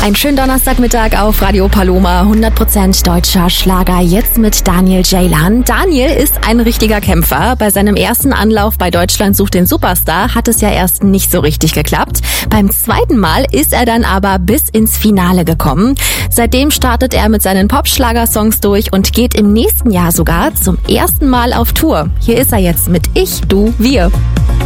Einen schönen Donnerstagmittag auf Radio Paloma, 100% deutscher Schlager, jetzt mit Daniel Ceylan. Daniel ist ein richtiger Kämpfer. Bei seinem ersten Anlauf bei Deutschland sucht den Superstar hat es ja erst nicht so richtig geklappt. Beim zweiten Mal ist er dann aber bis ins Finale gekommen. Seitdem startet er mit seinen Pop-Schlager-Songs durch und geht im nächsten Jahr sogar zum ersten Mal auf Tour. Hier ist er jetzt mit Ich, Du, Wir.